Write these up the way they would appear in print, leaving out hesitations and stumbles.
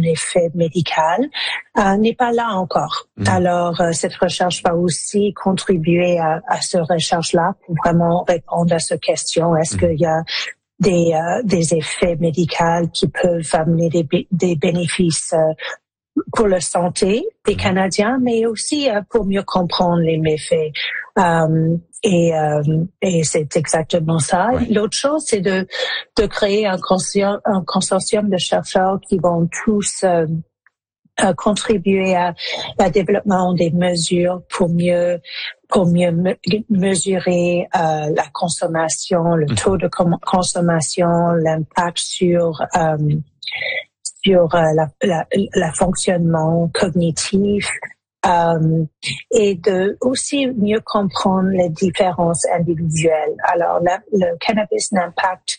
effet médical n'est pas là encore. Alors, cette recherche va aussi contribuer à cette recherche-là pour vraiment répondre à cette question. Est-ce qu'il y a des effets médicaux qui peuvent amener des bénéfices pour la santé des Canadiens, mais aussi pour mieux comprendre les méfaits. Et c'est exactement ça. Oui. L'autre chose, c'est de créer un consortium de chercheurs qui vont tous contribuer à développement des mesures pour mieux mesurer la consommation, le taux de consommation, l'impact sur la fonctionnement cognitif, et de aussi mieux comprendre les différences individuelles. Alors, le cannabis impacte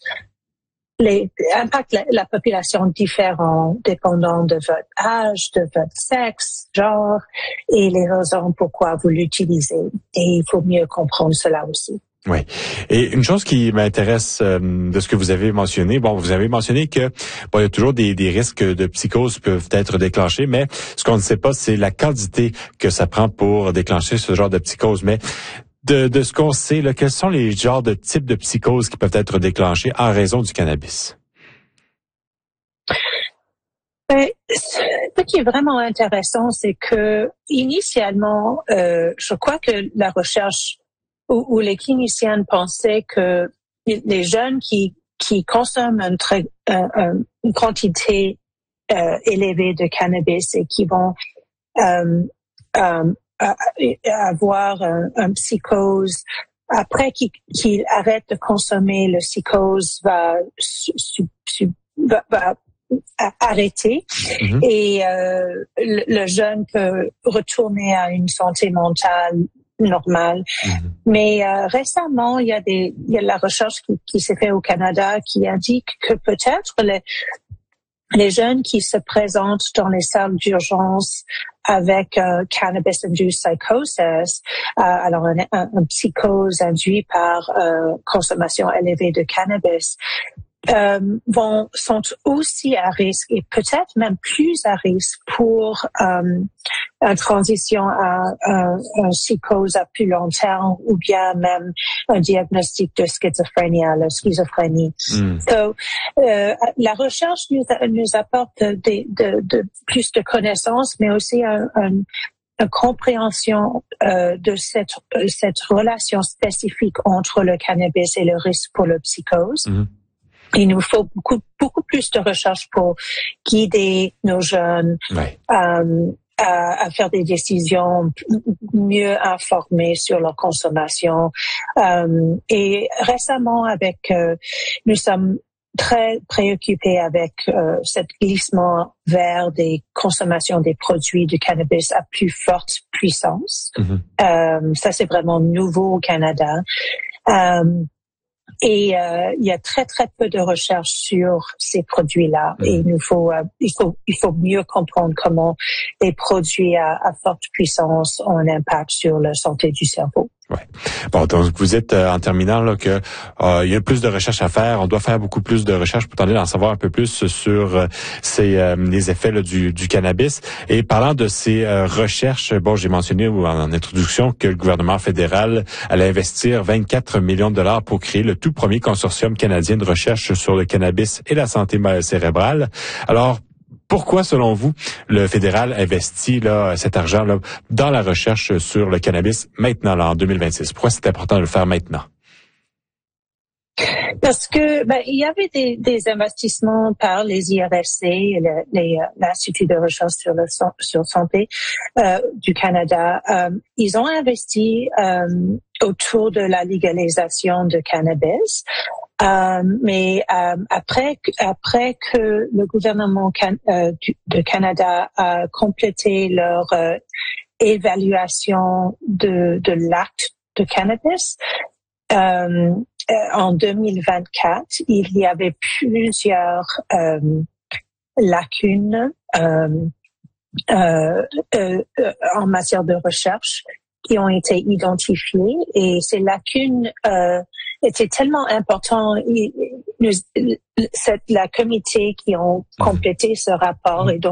la population différente, dépendant de votre âge, de votre sexe, genre, et les raisons pourquoi vous l'utilisez. Et il faut mieux comprendre cela aussi. Oui. Et une chose qui m'intéresse de ce que vous avez mentionné, vous avez mentionné que il y a toujours des risques de psychose qui peuvent être déclenchés, mais ce qu'on ne sait pas, c'est la quantité que ça prend pour déclencher ce genre de psychose. Mais de ce qu'on sait, là, quels sont les genres de types de psychoses qui peuvent être déclenchés en raison du cannabis? Ce qui est vraiment intéressant, c'est que initialement, je crois que la recherche où les cliniciens pensaient que les jeunes qui consomment une quantité élevée de cannabis et qui vont avoir un psychose, après qu'ils arrêtent de consommer, le psychose va arrêter et le jeune peut retourner à une santé mentale normale. Mais récemment, il y a la recherche qui s'est faite au Canada qui indique que peut-être les jeunes qui se présentent dans les salles d'urgence avec cannabis-induced psychosis, alors un psychose induit par consommation élevée de cannabis, sont aussi à risque et peut-être même plus à risque pour une transition à un psychose à plus long terme ou bien même un diagnostic de schizophrénie, la schizophrénie. So, la recherche nous apporte de plus de connaissances, mais aussi une compréhension de cette relation spécifique entre le cannabis et le risque pour la psychose. Il nous faut beaucoup plus de recherche pour guider nos jeunes à faire des décisions mieux informées sur leur consommation. Et récemment, nous sommes très préoccupés avec cet glissement vers des consommations des produits du cannabis à plus forte puissance. Ça, c'est vraiment nouveau au Canada. Et il y a très très peu de recherche sur ces produits-là et il faut mieux comprendre comment les produits à forte puissance ont un impact sur la santé du cerveau. Ouais. Bon, donc vous êtes en terminant là que il y a plus de recherches à faire. On doit faire beaucoup plus de recherches pour tenter d'en savoir un peu plus sur les effets là, du cannabis. Et parlant de ces recherches, j'ai mentionné en introduction que le gouvernement fédéral allait investir 24 millions de dollars pour créer le tout premier consortium canadien de recherche sur le cannabis et la santé cérébrale. Alors, pourquoi, selon vous, le fédéral investit cet argent dans la recherche sur le cannabis maintenant, en 2026? Pourquoi c'est important de le faire maintenant? Parce que il y avait des investissements par les IRSC, l'Institut de recherche sur santé du Canada. Ils ont investi autour de la légalisation de cannabis. Mais après que le gouvernement de Canada a complété leur évaluation de l'acte de cannabis, en 2024, il y avait plusieurs lacunes en matière de recherche qui ont été identifiées et ces lacunes étaient tellement importantes. La comité qui ont complété ce rapport et donc